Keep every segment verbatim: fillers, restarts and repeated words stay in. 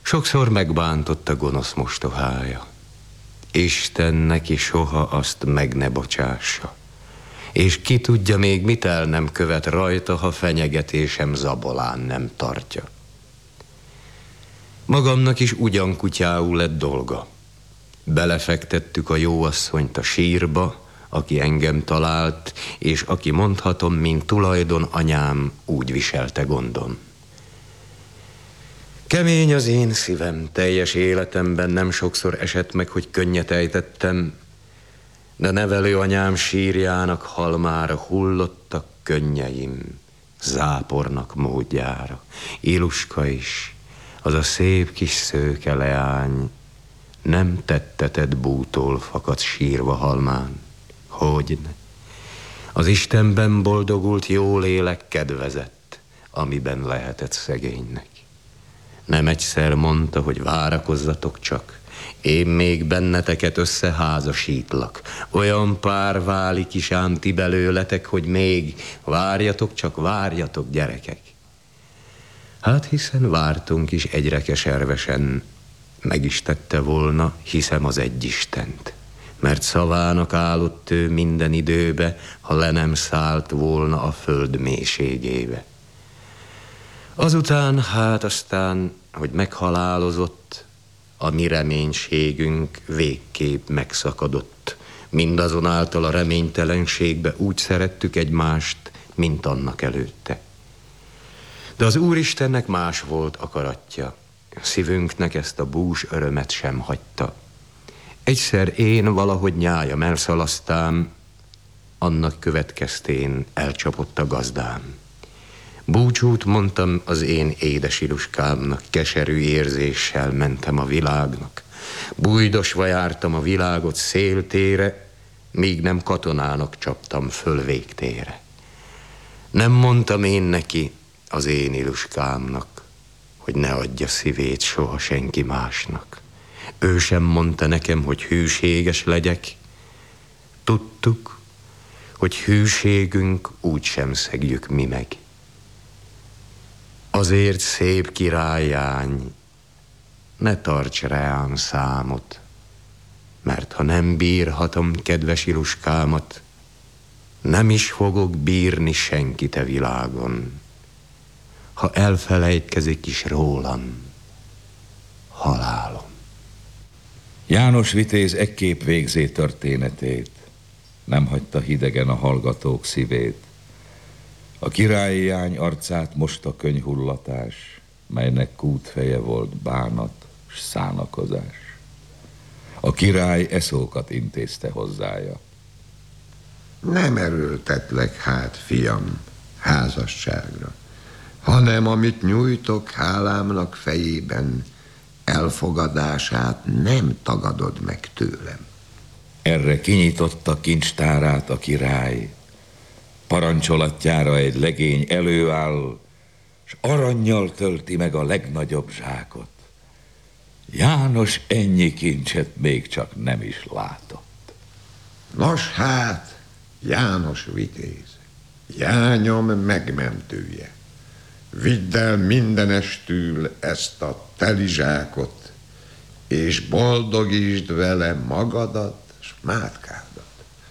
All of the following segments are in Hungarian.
Sokszor megbántotta gonosz mostohája. Isten neki soha azt meg ne bocsássa. És ki tudja még, mit el nem követ rajta, ha fenyegetésem zabolán nem tartja. Magamnak is ugyan kutyául lett dolga. Belefektettük a jóasszonyt a sírba, aki engem talált, és aki mondhatom, mint tulajdon anyám, úgy viselte gondom. Kemény az én szívem, teljes életemben nem sokszor esett meg, hogy könnyet ejtettem, de nevelő anyám sírjának halmára hullottak könnyeim, zápornak módjára. Iluska is, az a szép kis szőke leány, nem tettetett bútól fakad sírva halmán. Hogyne? Az Istenben boldogult jó lélek kedvezett, amiben lehetett szegénynek. Nem egyszer mondta, hogy várakozzatok csak, én még benneteket összeházasítlak. Olyan pár válik is ám ti belőletek, hogy még várjatok, csak várjatok, gyerekek. Hát hiszen vártunk is egyre keservesen, meg is tette volna, hiszem az egy Istent. Mert szavának állott ő minden időbe, ha le nem szállt volna a föld mélységébe. Azután, hát aztán, hogy meghalálozott, a mi reménységünk végképp megszakadott. Mindazonáltal a reménytelenségbe úgy szerettük egymást, mint annak előtte. De az Úristennek más volt akaratja. Szívünknek ezt a bús örömet sem hagyta. Egyszer én valahogy nyájam elszalasztám, annak következtén elcsapott a gazdám. Búcsút mondtam az én édes Iluskámnak, keserű érzéssel mentem a világnak. Bújdosva jártam a világot széltére, míg nem katonának csaptam föl végtére. Nem mondtam én neki, az én Iluskámnak, hogy ne adja szívét soha senki másnak. Ő sem mondta nekem, hogy hűséges legyek. Tudtuk, hogy hűségünk úgy sem szegjük mi meg. Azért, szép királyány, ne tarts reám számot, mert ha nem bírhatom kedves Iluskámat, nem is fogok bírni senkit a világon. Ha elfelejtkezik is rólam, halálom. János Vitéz ekképp végzé történetét, nem hagyta hidegen a hallgatók szívét. A királyi lány arcát most a könyhullatás, melynek kútfeje volt bánat s szánakozás. A király eszókat intézte hozzája. Nem erőltetlek hát, fiam, házasságra, hanem amit nyújtok hálámnak fejében, elfogadását nem tagadod meg tőlem. Erre kinyitotta kincstárát a király. Parancsolatjára egy legény előáll, s arannyal tölti meg a legnagyobb zsákot. János ennyi kincset még csak nem is látott. Nos hát, János Vitéz, jányom megmentője, vidd el mindenestül ezt a teli zsákot, és boldogítsd vele magadat s mátkádat.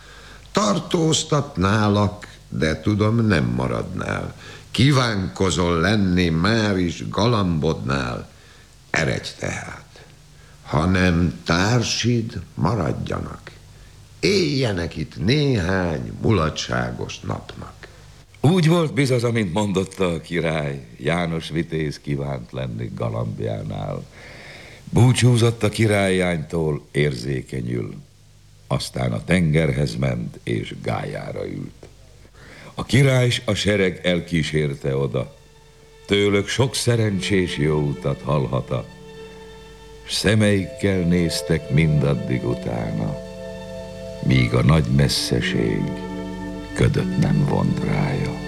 Tartóztatnálak, de tudom, nem maradnál. Kívánkozol lenni már is galambodnál, eredj tehát, hanem társid maradjanak, éljenek itt néhány mulatságos napnak. Úgy volt bizony, amint mondotta a király, János Vitéz kívánt lenni galambjánál. Búcsúzott a királlyánytól érzékenyül, aztán a tengerhez ment és gályára ült. A király s a sereg elkísérte oda, tőlük sok szerencsés jó utat hallhata, s szemeikkel néztek mindaddig utána, míg a nagy messzeség ködöt nem vont rája.